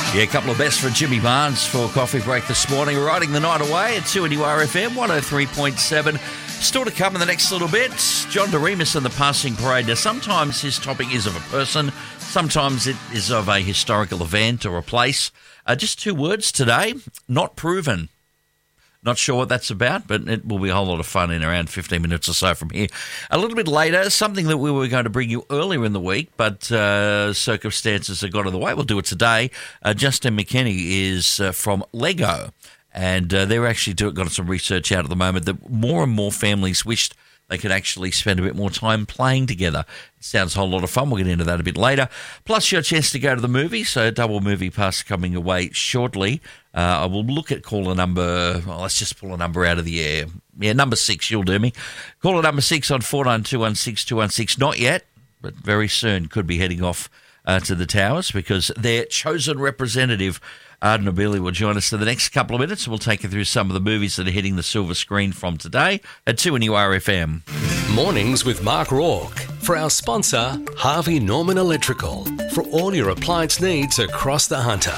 Yeah, a couple of best for Jimmy Barnes for coffee break this morning. Riding the night away at 2NURFM 103.7. Still to come in the next little bit, John DeRemus and the Passing Parade. Now, sometimes his topic is of a person, sometimes it is of a historical event or a place. Just two words today, not proven. Not sure what that's about, but it will be a whole lot of fun in around 15 minutes or so from here. A little bit later, something that we were going to bring you earlier in the week, but circumstances have got in the way. We'll do it today. Justin McKenney is from Lego, and they're actually got some research out at the moment that more and more families wished they could actually spend a bit more time playing together. It sounds a whole lot of fun. We'll get into that a bit later. Plus your chance to go to the movie, so double movie pass coming away shortly. I will look at caller number, let's just pull a number out of the air. Yeah, number 6, you'll do me. Caller number 6 on 49216216. Not yet, but very soon could be heading off to the Towers because their chosen representative, Arden Abili, will join us for the next couple of minutes. We'll take you through some of the movies that are hitting the silver screen from today at 2NURFM. Mornings with Mark Rourke. For our sponsor, Harvey Norman Electrical. For all your appliance needs across the Hunter.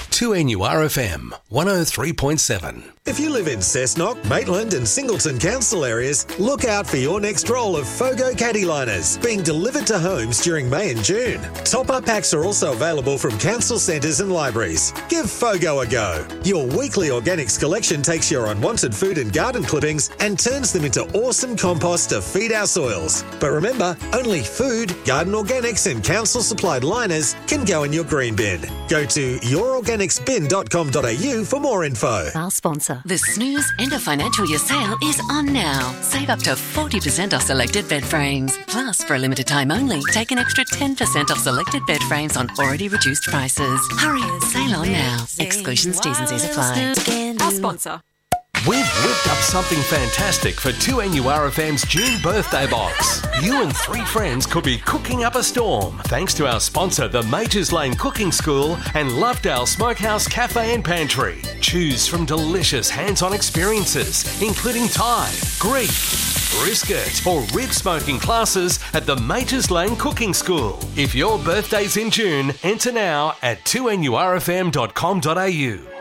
2NURFM 103.7. If you live in Cessnock, Maitland and Singleton council areas, look out for your next roll of Fogo caddy liners being delivered to homes during May and June. Top-up packs are also available from council centres and libraries. Give Fogo a go. Your weekly organics collection takes your unwanted food and garden clippings and turns them into awesome compost to feed our soils. But remember, only food, garden organics and council-supplied liners can go in your green bin. Go to yourorganicsbin.com.au for more info. Our sponsor. The Snooze End of Financial Year sale is on now. Save up to 40% off selected bed frames. Plus, for a limited time only, take an extra 10% off selected bed frames on already reduced prices. Hurry, sale on now. Exclusions, T's and C's apply. Our sponsor. We've whipped up something fantastic for 2NURFM's June birthday box. You and 3 friends could be cooking up a storm thanks to our sponsor, the Majors Lane Cooking School and Lovedale Smokehouse Cafe and Pantry. Choose from delicious hands-on experiences, including Thai, Greek, brisket or rib smoking classes at the Majors Lane Cooking School. If your birthday's in June, enter now at 2NURFM.com.au.